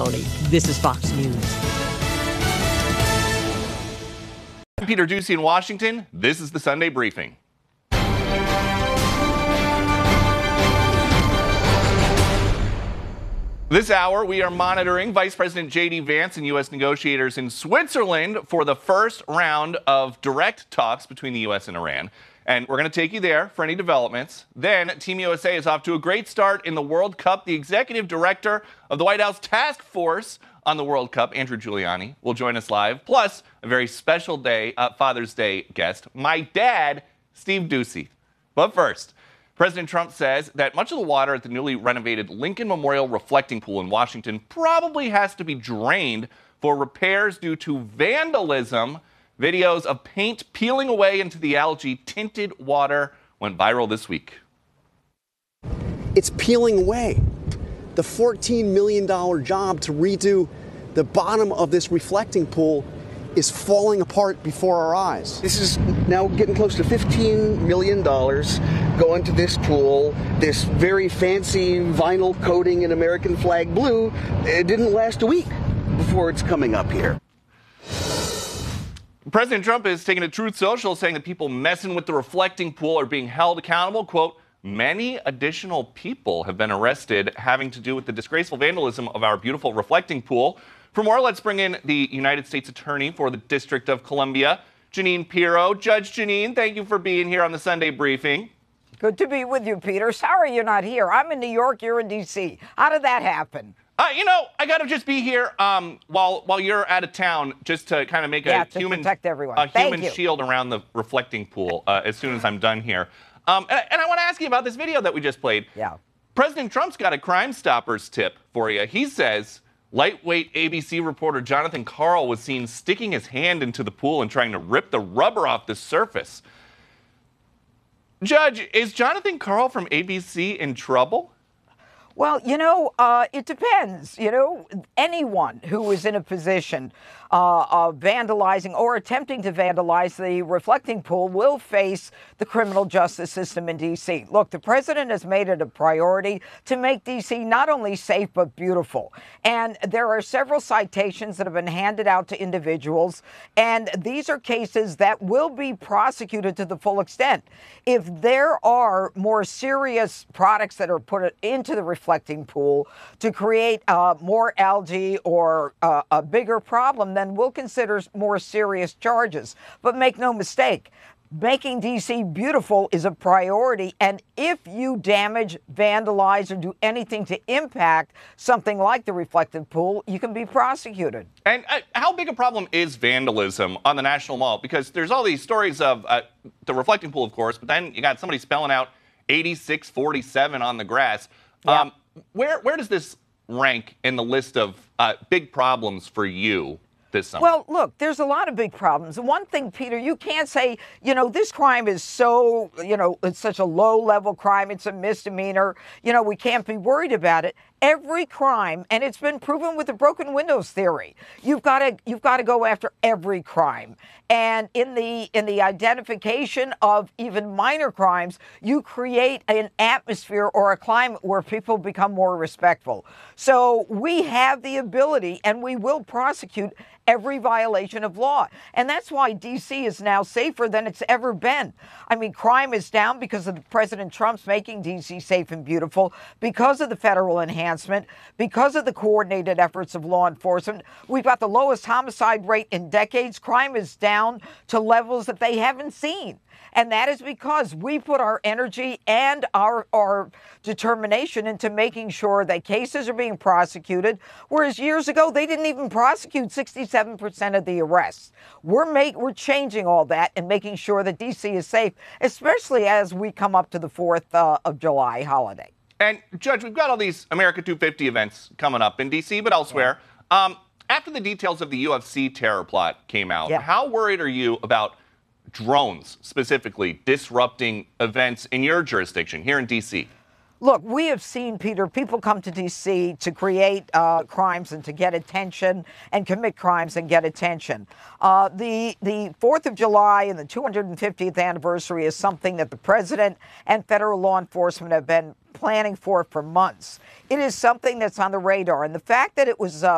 reality. This is Fox News. I'm Peter Doocy in Washington. This is the Sunday Briefing. This hour, we are monitoring Vice President J.D. Vance and U.S. negotiators in Switzerland for the first round of direct talks between the U.S. and Iran. And we're going to take you there for any developments. Then, Team USA is off to a great start in the World Cup. The executive director of the White House Task Force on the World Cup, Andrew Giuliani, will join us live. Plus, a very special day, Father's Day guest, my dad, Steve Doocy. But first, President Trump says that much of the water at the newly renovated Lincoln Memorial Reflecting Pool in Washington probably has to be drained for repairs due to vandalism. Videos of paint peeling away into the algae-tinted water went viral this week. It's peeling away. The $14 million job to redo the bottom of this reflecting pool is falling apart before our eyes. This is now getting close to $15 million going to this pool, this very fancy vinyl coating in American flag blue. It didn't last a week before it's coming up here. President Trump is taking to Truth Social, saying that people messing with the reflecting pool are being held accountable. Quote, many additional people have been arrested having to do with the disgraceful vandalism of our beautiful reflecting pool. For more, let's bring in the United States Attorney for the District of Columbia, Jeanine Pirro. Judge Jeanine, thank you for being here on the Sunday Briefing. Good to be with you, Peter. Sorry you're not here. I'm in New York, you're in D.C. How did that happen? I got to just be here while you're out of town, just to kind of make a human shield around the reflecting pool as soon as I'm done here. And I want to ask you about this video that we just played. Yeah. President Trump's got a Crime Stoppers tip for you. He says lightweight ABC reporter Jonathan Karl was seen sticking his hand into the pool and trying to rip the rubber off the surface. Judge, is Jonathan Karl from ABC in trouble? Well, it depends. Anyone who is in a position of vandalizing or attempting to vandalize the reflecting pool will face the criminal justice system in D.C. Look, the president has made it a priority to make D.C. not only safe but beautiful. And there are several citations that have been handed out to individuals, and these are cases that will be prosecuted to the full extent. If there are more serious products that are put into the reflecting pool to create more algae or a bigger problem, then we'll consider more serious charges. But make no mistake, making D.C. beautiful is a priority. And if you damage, vandalize, or do anything to impact something like the reflective pool, you can be prosecuted. And how big a problem is vandalism on the National Mall? Because there's all these stories of the reflecting pool, of course, but then you got somebody spelling out 8647 on the grass. Yeah. Where does this rank in the list of big problems for you this summer? Well, look, there's a lot of big problems. One thing, Peter, you can't say, this crime is so, it's such a low-level crime. It's a misdemeanor. We can't be worried about it. Every crime, and it's been proven with the broken windows theory, you've got to go after every crime. And in the identification of even minor crimes, you create an atmosphere or a climate where people become more respectful. So we have the ability, and we will prosecute every violation of law. And that's why D.C. is now safer than it's ever been. I mean, crime is down because of President Trump's making D.C. safe and beautiful, because of the federal enhancement, because of the coordinated efforts of law enforcement. We've got the lowest homicide rate in decades. Crime is down to levels that they haven't seen. And that is because we put our energy and our determination into making sure that cases are being prosecuted, whereas years ago they didn't even prosecute 67% of the arrests. We're changing all that and making sure that D.C. is safe, especially as we come up to the 4th of July holiday. And, Judge, we've got all these America 250 events coming up in D.C., but elsewhere. Yeah. After the details of the UFC terror plot came out, how worried are you about drones specifically disrupting events in your jurisdiction here in D.C.? Look, we have seen, Peter, people come to D.C. to create crimes and to get attention and commit crimes and get attention. The 4th of July and the 250th anniversary is something that the president and federal law enforcement have been planning for months. It is something that's on the radar. And the fact that it was